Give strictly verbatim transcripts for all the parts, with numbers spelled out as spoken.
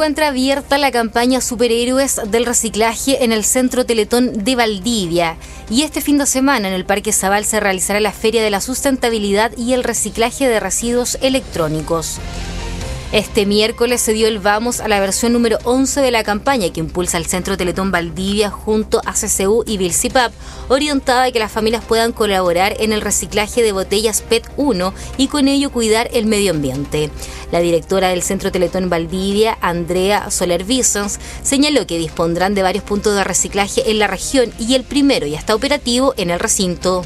encuentra abierta la campaña Superhéroes del Reciclaje en el Centro Teletón de Valdivia. Y este fin de semana en el Parque Zabal se realizará la Feria de la Sustentabilidad y el Reciclaje de Residuos Electrónicos. Este miércoles se dio el vamos a la versión número once de la campaña que impulsa el Centro Teletón Valdivia junto a C C U y Vilcipap, orientada a que las familias puedan colaborar en el reciclaje de botellas P E T uno y con ello cuidar el medio ambiente. La directora del Centro Teletón Valdivia, Andrea Soler Vicens, señaló que dispondrán de varios puntos de reciclaje en la región y el primero ya está operativo en el recinto.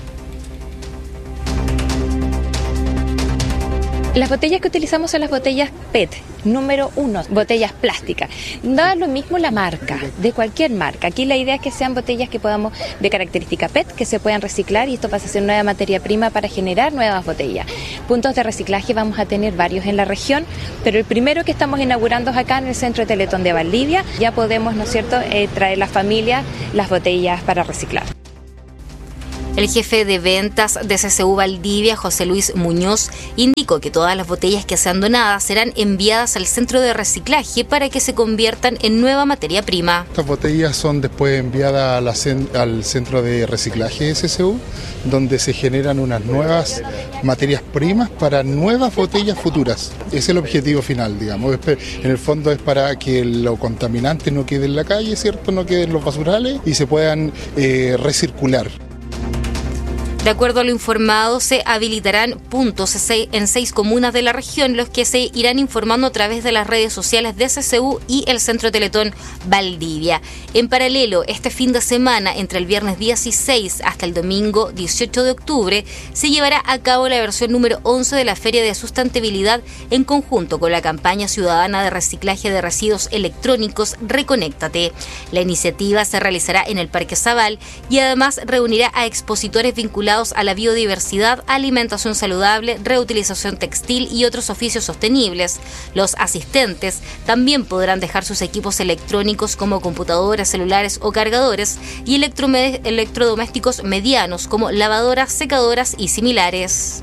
Las botellas que utilizamos son las botellas P E T, número uno, botellas plásticas. Da lo mismo la marca, de cualquier marca. Aquí la idea es que sean botellas que podamos, de característica P E T, que se puedan reciclar y esto pasa a ser nueva materia prima para generar nuevas botellas. Puntos de reciclaje vamos a tener varios en la región, pero el primero que estamos inaugurando es acá en el Centro Teletón de Valdivia. Ya podemos, ¿no es cierto?, eh, traer las familias las botellas para reciclar. El jefe de ventas de C C U Valdivia, José Luis Muñoz, indicó que todas las botellas que sean donadas serán enviadas al centro de reciclaje para que se conviertan en nueva materia prima. Estas botellas son después enviadas a la, al centro de reciclaje de C C U, donde se generan unas nuevas materias primas para nuevas botellas futuras. Ese es el objetivo final, digamos. En el fondo es para que lo contaminante no quede en la calle, ¿cierto? No quede en los basurales y se puedan eh, recircular. De acuerdo a lo informado, se habilitarán puntos en seis comunas de la región, los que se irán informando a través de las redes sociales de C C U y el Centro Teletón Valdivia. En paralelo, este fin de semana, entre el viernes dieciséis hasta el domingo dieciocho de octubre, se llevará a cabo la versión número once de la Feria de Sustentabilidad en conjunto con la campaña ciudadana de reciclaje de residuos electrónicos Reconéctate. La iniciativa se realizará en el Parque Zabal y además reunirá a expositores vinculados a la biodiversidad, alimentación saludable, reutilización textil y otros oficios sostenibles. Los asistentes también podrán dejar sus equipos electrónicos como computadoras, celulares o cargadores y electrome- electrodomésticos medianos como lavadoras, secadoras y similares.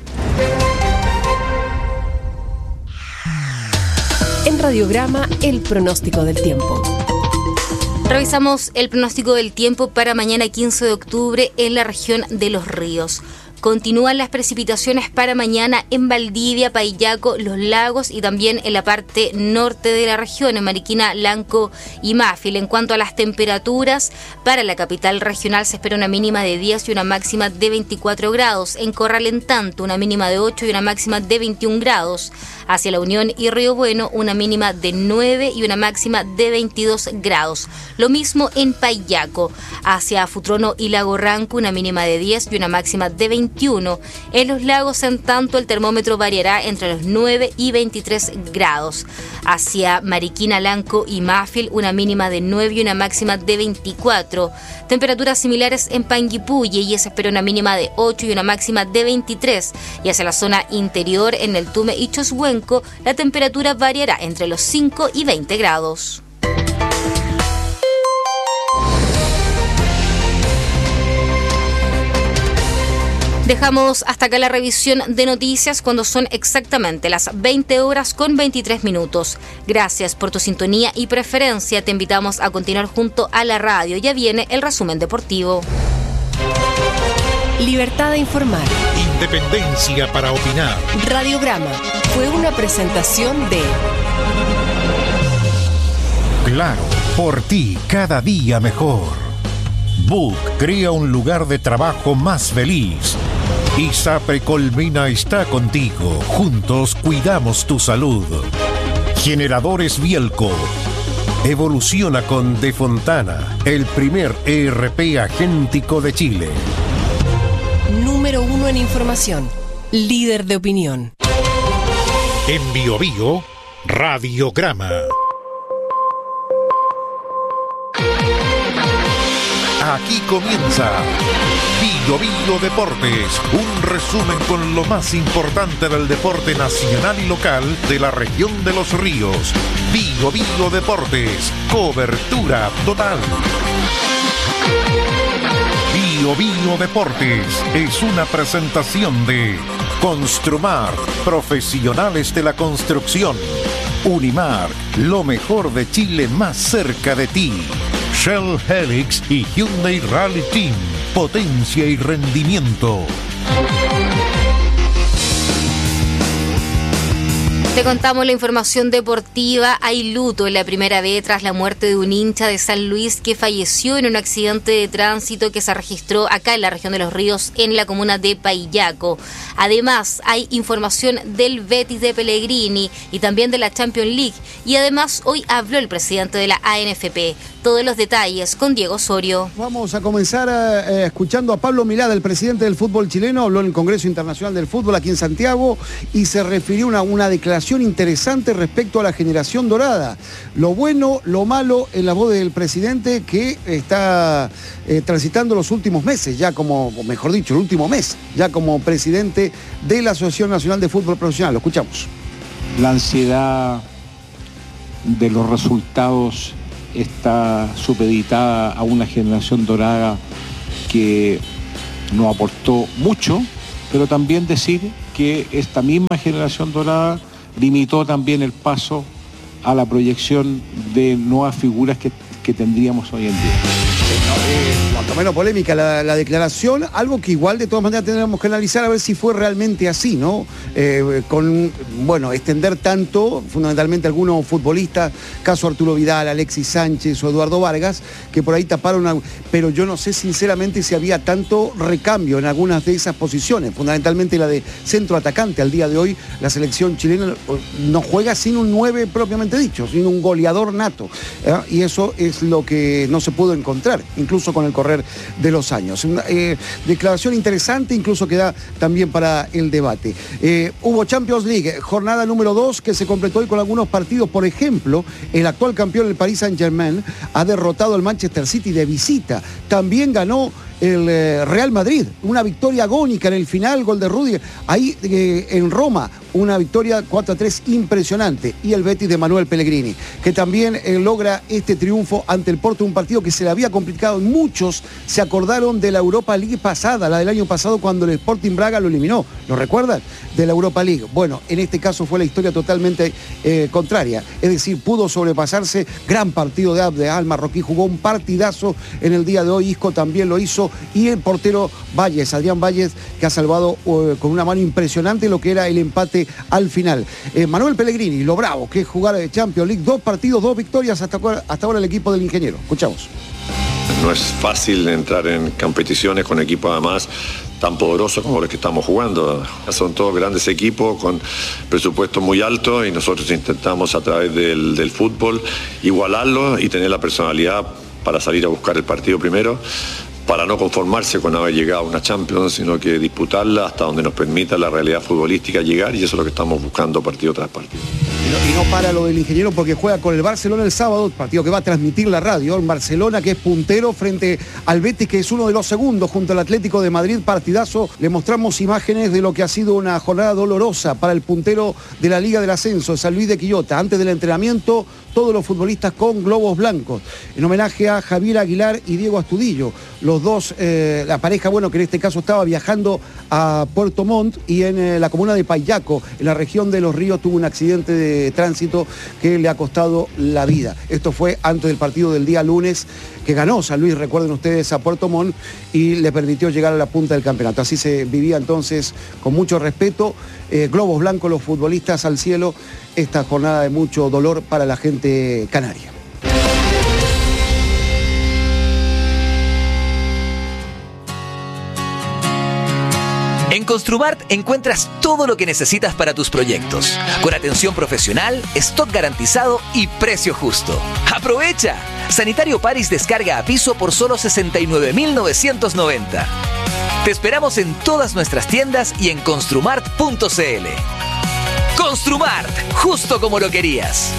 En Radiograma, el pronóstico del tiempo. Revisamos el pronóstico del tiempo para mañana quince de octubre en la región de Los Ríos. Continúan las precipitaciones para mañana en Valdivia, Paillaco, Los Lagos y también en la parte norte de la región, en Mariquina, Lanco y Mafil. En cuanto a las temperaturas, para la capital regional se espera una mínima de diez y una máxima de veinticuatro grados. En Corral en tanto, una mínima de ocho y una máxima de veintiún grados. Hacia La Unión y Río Bueno, una mínima de nueve y una máxima de veintidós grados. Lo mismo en Paillaco. Hacia Futrono y Lago Ranco, una mínima de diez y una máxima de veintiuno. En Los Lagos, en tanto, el termómetro variará entre los nueve y veintitrés grados. Hacia Mariquina, Lanco y Mafil, una mínima de nueve y una máxima de veinticuatro. Temperaturas similares en Panguipulli y se espera una mínima de ocho y una máxima de veintitrés. Y hacia la zona interior, en el Tume y Choshuenco, la temperatura variará entre los cinco y veinte grados. Dejamos hasta acá la revisión de noticias cuando son exactamente las veinte horas con veintitrés minutos. Gracias por tu sintonía y preferencia. Te invitamos a continuar junto a la radio. Ya viene el resumen deportivo. Libertad de informar. Independencia para opinar. Radiograma fue una presentación de Claro, por ti cada día mejor. Book crea un lugar de trabajo más feliz. ISAPRE Colmena está contigo. Juntos cuidamos tu salud. Generadores Bielco. Evoluciona con De Fontana, el primer E R P agéntico de Chile. Número uno en información. Líder de opinión. En Bio Bio, Radiograma. Aquí comienza Bio Bio Deportes, un resumen con lo más importante del deporte nacional y local de la región de Los Ríos. Bio Bio Deportes, cobertura total. Bio Bio Deportes es una presentación de Construmar, profesionales de la construcción. Unimark, lo mejor de Chile más cerca de ti. Shell Helix y Hyundai Rally Team, potencia y rendimiento. Te contamos la información deportiva. Hay luto en la primera B tras la muerte de un hincha de San Luis que falleció en un accidente de tránsito que se registró acá en la región de Los Ríos, en la comuna de Paillaco. Además, hay información del Betis de Pellegrini y también de la Champions League. Y además, hoy habló el presidente de la A N F P. Todos los detalles con Diego Osorio. Vamos a comenzar eh, escuchando a Pablo Milad, el presidente del fútbol chileno. Habló en el Congreso Internacional del Fútbol aquí en Santiago y se refirió a una, una declaración interesante respecto a la generación dorada. Lo bueno, lo malo en la voz del presidente que está eh, transitando los últimos meses, ya como, o mejor dicho, el último mes, ya como presidente de la Asociación Nacional de Fútbol Profesional. Lo escuchamos. La ansiedad de los resultados está supeditada a una generación dorada que nos aportó mucho, pero también decir que esta misma generación dorada limitó también el paso a la proyección de nuevas figuras que, que tendríamos hoy en día. Cuanto menos polémica la, la declaración, algo que igual de todas maneras tendremos que analizar a ver si fue realmente así, ¿no? Eh, con, bueno, extender tanto, fundamentalmente algunos futbolistas, caso Arturo Vidal, Alexis Sánchez o Eduardo Vargas, que por ahí taparon, a, pero yo no sé sinceramente si había tanto recambio en algunas de esas posiciones, fundamentalmente la de centro atacante. Al día de hoy la selección chilena no juega sin un nueve propiamente dicho, sin un goleador nato, ¿eh? Y eso es lo que no se pudo encontrar, incluso con el correr de los años. Una eh, declaración interesante, incluso que da también para el debate. Eh, hubo Champions League, jornada número dos, que se completó hoy con algunos partidos. Por ejemplo, el actual campeón, el Paris Saint-Germain, ha derrotado al Manchester City de visita. También ganó el eh, Real Madrid, una victoria agónica en el final, gol de Rudiger. Ahí eh, en Roma, una victoria cuatro a tres impresionante. Y el Betis de Manuel Pellegrini, que también eh, logra este triunfo ante el Porto, un partido que se le había complicado. Muchos se acordaron de la Europa League pasada, la del año pasado, cuando el Sporting Braga lo eliminó. ¿Lo recuerdan? De la Europa League. Bueno, en este caso fue la historia totalmente eh, contraria. Es decir, pudo sobrepasarse. Gran partido de Abde Al Marroquí, jugó un partidazo en el día de hoy. Isco también lo hizo. Y el portero Valles, Adrián Valles, que ha salvado uh, con una mano impresionante lo que era el empate al final. Eh, Manuel Pellegrini, lo bravo que es jugar de Champions League, dos partidos, dos victorias hasta, hasta ahora el equipo del ingeniero. Escuchamos. No es fácil entrar en competiciones con equipos además tan poderosos como los que estamos jugando. Son todos grandes equipos con presupuestos muy altos y nosotros intentamos a través del, del fútbol igualarlo y tener la personalidad para salir a buscar el partido primero, para no conformarse con haber llegado a una Champions, sino que disputarla hasta donde nos permita la realidad futbolística llegar, y eso es lo que estamos buscando partido tras partido. Y no, y no para lo del ingeniero porque juega con el Barcelona el sábado, partido que va a transmitir la radio, en Barcelona, que es puntero frente al Betis, que es uno de los segundos junto al Atlético de Madrid, partidazo. Le mostramos imágenes de lo que ha sido una jornada dolorosa para el puntero de la Liga del Ascenso, San Luis de Quillota. Antes del entrenamiento, todos los futbolistas con globos blancos, en homenaje a Javier Aguilar y Diego Astudillo. Los dos, eh, la pareja, bueno, que en este caso estaba viajando a Puerto Montt y en eh, la comuna de Paillaco, en la región de Los Ríos, tuvo un accidente de tránsito que le ha costado la vida. Esto fue antes del partido del día lunes, que ganó San Luis, recuerden ustedes, a Puerto Montt, y le permitió llegar a la punta del campeonato. Así se vivía entonces, con mucho respeto, eh, globos blancos, los futbolistas al cielo, esta jornada de mucho dolor para la gente canaria. En Construmart encuentras todo lo que necesitas para tus proyectos, con atención profesional, stock garantizado y precio justo. ¡Aprovecha! Sanitario Paris descarga a piso por solo sesenta y nueve mil novecientos noventa. Te esperamos en todas nuestras tiendas y en construmart punto c l. Construmart, justo como lo querías.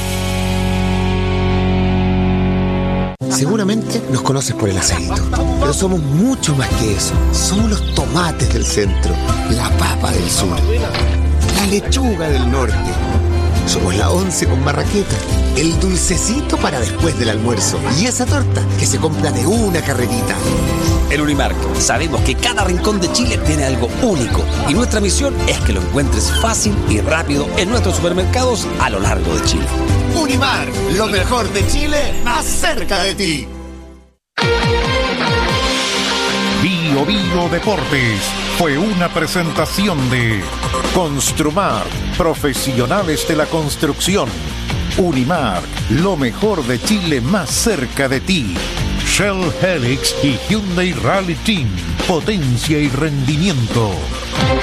Seguramente nos conoces por el asadito, pero somos mucho más que eso. Somos los tomates del centro, la papa del sur, la lechuga del norte. Somos la once con marraqueta, el dulcecito para después del almuerzo y esa torta que se compra de una carrerita. En Unimark sabemos que cada rincón de Chile tiene algo único y nuestra misión es que lo encuentres fácil y rápido en nuestros supermercados a lo largo de Chile. Unimark, lo mejor de Chile, más cerca de ti. Bio Bio Deportes fue una presentación de Construmar, profesionales de la construcción. Unimark, lo mejor de Chile más cerca de ti. Shell Helix y Hyundai Rally Team, potencia y rendimiento.